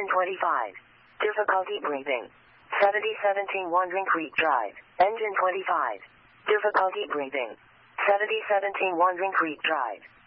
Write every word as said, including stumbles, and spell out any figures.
Engine twenty-five. Difficulty breathing. seventy seventeen Wandering Creek Drive. Engine twenty-five. Difficulty breathing. seventy seventeen Wandering Creek Drive.